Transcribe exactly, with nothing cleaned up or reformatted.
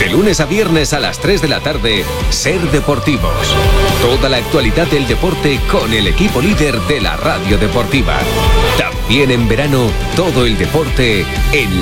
De lunes a viernes a las tres de la tarde, Ser Deportivos. Toda la actualidad del deporte con el equipo líder de la radio deportiva. También en verano, todo el deporte en